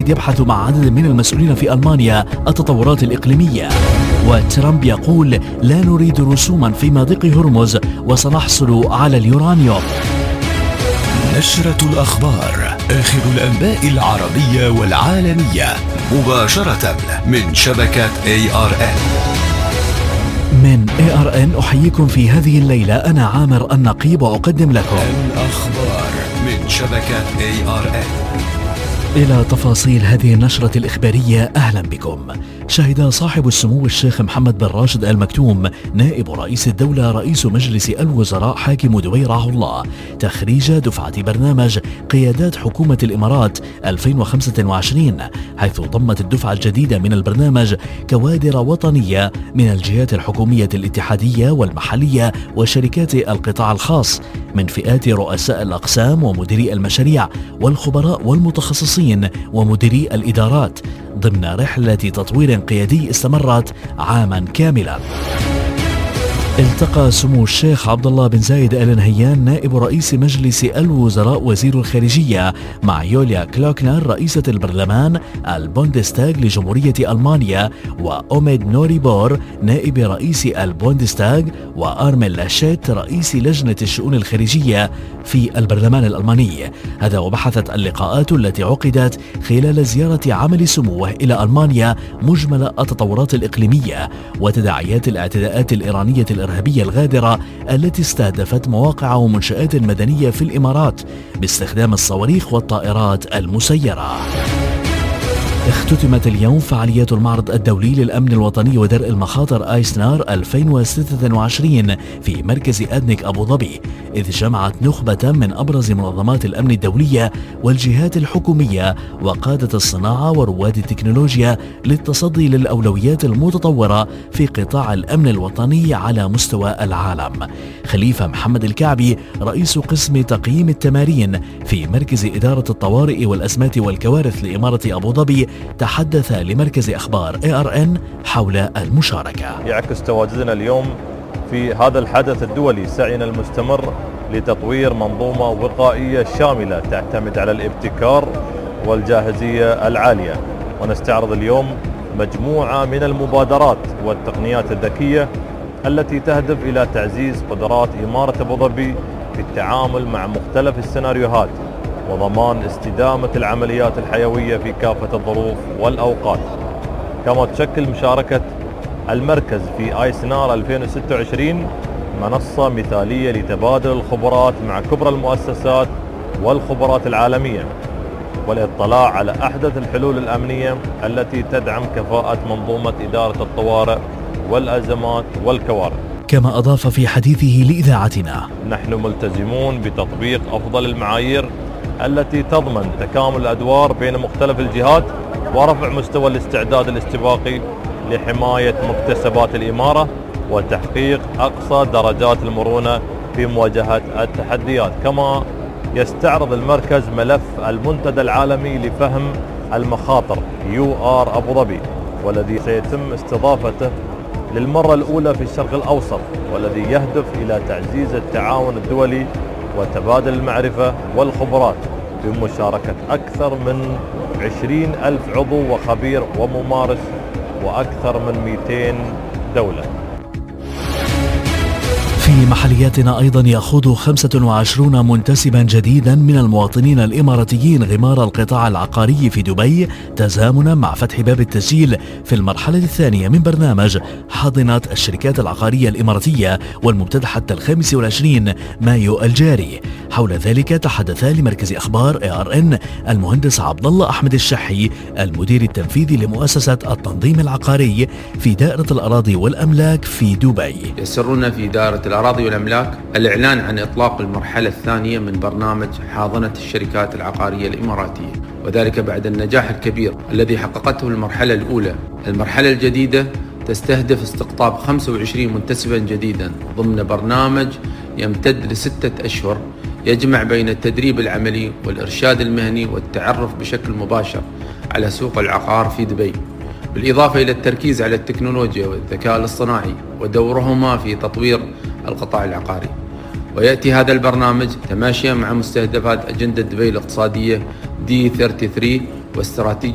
البريد يبحث مع عدد من المسؤولين في ألمانيا التطورات الإقليمية. وترامب يقول لا نريد رسوما في مضيق هرمز وسنحصل على اليورانيوم. نشرة الأخبار، آخر الأنباء العربية والعالمية مباشرة من شبكة ARN. من ARN أحييكم في هذه الليلة، أنا عامر النقيب وأقدم لكم الأخبار من شبكة ARN. إلى تفاصيل هذه النشرة الإخبارية أهلا بكم. شهد صاحب السمو الشيخ محمد بن راشد آل مكتوم نائب رئيس الدولة رئيس مجلس الوزراء حاكم دبي رعاه الله تخريج دفعة برنامج قيادات حكومة الإمارات 2025، حيث ضمت الدفعة الجديدة من البرنامج كوادر وطنية من الجهات الحكومية الاتحادية والمحلية وشركات القطاع الخاص، من فئات رؤساء الأقسام ومديري المشاريع والخبراء والمتخصصين ومديري الإدارات، ضمن رحلة تطوير قيادي استمرت عاما كاملا. التقى سمو الشيخ عبد الله بن زايد آل نهيان نائب رئيس مجلس الوزراء وزير الخارجية مع يوليا كلوكنر رئيسة البرلمان البوندستاغ لجمهورية ألمانيا، وأوميد نوري بور نائب رئيس البوندستاغ، وأرميل لاشيت رئيس لجنة الشؤون الخارجية في البرلمان الألماني. هذا وبحثت اللقاءات التي عقدت خلال زيارة عمل سموه إلى ألمانيا مجمل التطورات الإقليمية وتداعيات الاعتداءات الإيرانية الإرهابية الغادرة التي استهدفت مواقع ومنشآت مدنية في الإمارات باستخدام الصواريخ والطائرات المسيرة. اختتمت اليوم فعاليات المعرض الدولي للأمن الوطني ودرء المخاطر آيسنار 2026 في مركز أدنك أبو ظبي، إذ جمعت نخبة من أبرز منظمات الأمن الدولية والجهات الحكومية وقادة الصناعة ورواد التكنولوجيا للتصدي للأولويات المتطورة في قطاع الأمن الوطني على مستوى العالم. خليفة محمد الكعبي رئيس قسم تقييم التمارين في مركز إدارة الطوارئ والأزمات والكوارث لإمارة أبو ظبي تحدث لمركز أخبار ARN حول المشاركة. يعكس تواجدنا اليوم في هذا الحدث الدولي سعينا المستمر لتطوير منظومة وقائية شاملة تعتمد على الابتكار والجاهزية العالية، ونستعرض اليوم مجموعة من المبادرات والتقنيات الذكية التي تهدف إلى تعزيز قدرات إمارة أبو ظبي في التعامل مع مختلف السيناريوهات وضمان استدامة العمليات الحيوية في كافة الظروف والأوقات. كما تشكل مشاركة المركز في آيسنار 2026 منصة مثالية لتبادل الخبرات مع كبرى المؤسسات والخبرات العالمية والاطلاع على أحدث الحلول الأمنية التي تدعم كفاءة منظومة إدارة الطوارئ والأزمات والكوارث. كما أضاف في حديثه لإذاعتنا: نحن ملتزمون بتطبيق أفضل المعايير التي تضمن تكامل الأدوار بين مختلف الجهات ورفع مستوى الاستعداد الاستباقي لحماية مكتسبات الإمارة وتحقيق أقصى درجات المرونة في مواجهة التحديات. كما يستعرض المركز ملف المنتدى العالمي لفهم المخاطر UR أبو ظبي، والذي سيتم استضافته للمرة الأولى في الشرق الأوسط، والذي يهدف إلى تعزيز التعاون الدولي وتبادل المعرفة والخبرات بمشاركة أكثر من 20,000 عضو وخبير وممارس وأكثر من 200 دولة. في محلياتنا أيضا يخوض 25 منتسبا جديدا من المواطنين الإماراتيين غمار القطاع العقاري في دبي تزامنا مع فتح باب التسجيل في المرحلة الثانية من برنامج حاضنة الشركات العقارية الإماراتية والممتد حتى 25 مايو الجاري. حول ذلك تحدث لمركز أخبار ARN المهندس عبد الله أحمد الشحي المدير التنفيذي لمؤسسة التنظيم العقاري في دائرة الأراضي والأملاك في دبي. يسرنا في دائرة الأراضي والأملاك الإعلان عن إطلاق المرحلة الثانية من برنامج حاضنة الشركات العقارية الإماراتية، وذلك بعد النجاح الكبير الذي حققته المرحلة الأولى. المرحلة الجديدة تستهدف استقطاب 25 منتسبا جديدا ضمن برنامج يمتد ل6 أشهر يجمع بين التدريب العملي والإرشاد المهني والتعرف بشكل مباشر على سوق العقار في دبي، بالإضافة إلى التركيز على التكنولوجيا والذكاء الاصطناعي ودورهما في تطوير القطاع العقاري. ويأتي هذا البرنامج تماشيا مع مستهدفات أجندة دبي الاقتصادية D33 واستراتيجية